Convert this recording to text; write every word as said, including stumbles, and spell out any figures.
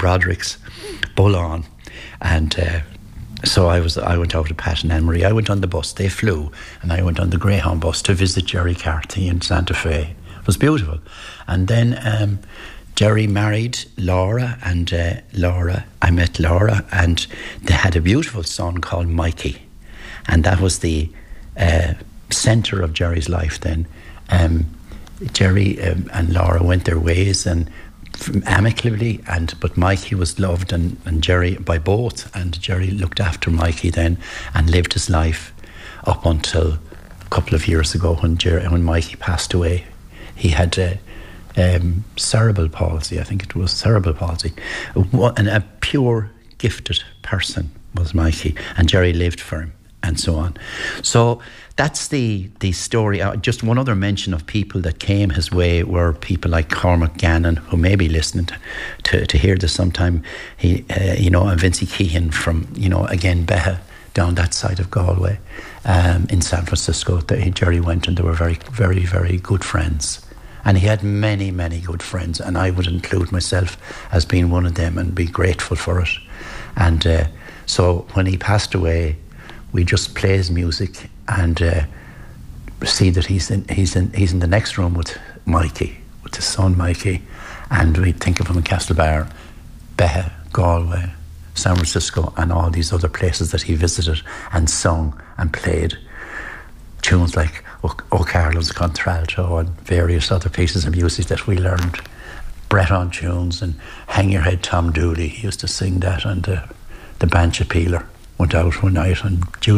Broderick's Bull-On, and uh, so I was. I went out to Pat and Anne-Marie. I went on the bus. They flew, and I went on the Greyhound bus to visit Jerry Carthy in Santa Fe. It was beautiful. And then um, Jerry married Laura, and uh, Laura, I met Laura, and they had a beautiful son called Mikey, and that was the uh, centre of Jerry's life then. Um, Jerry um, and Laura went their ways, and amicably, and but Mikey was loved and, and Jerry by both, and Jerry looked after Mikey then and lived his life up until a couple of years ago when Jerry, when Mikey passed away. He had uh, um, cerebral palsy, I think it was cerebral palsy, and a pure gifted person was Mikey, and Jerry lived for him and so on. So that's the the story. Uh, just one other mention of people that came his way were people like Cormac Gannon, who may be listening to, to, to hear this sometime. He, uh, you know, and Vincey Keehan from, you know, again, Beha, down that side of Galway, um, in San Francisco. They, Jerry went, and they were very, very, very good friends. And he had many, many good friends, and I would include myself as being one of them and be grateful for it. And uh, so when he passed away, we just play his music and uh, see that he's in, he's in he's in the next room with Mikey, with his son Mikey, and we think of him in Castlebar, Beha, Galway, San Francisco, and all these other places that he visited and sung and played tunes like O, o Carlos Contralto and various other pieces of music that we learned, Breton tunes, and Hang Your Head Tom Dooley. He used to sing that, and uh, the Bancha Peeler went out one night, and Judy